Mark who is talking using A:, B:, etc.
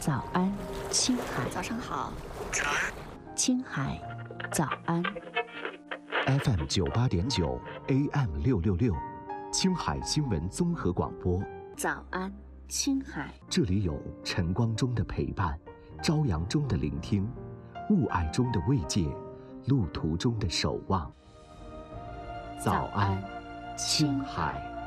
A: 早安，青海。
B: 早上好，
A: 青海，早安。
C: FM 98.9 AM 666，青海新闻综合广播。
A: 早安，青海。
C: 这里有晨光中的陪伴，朝阳中的聆听，雾霭中的慰藉，路途中的守望。早安，青海。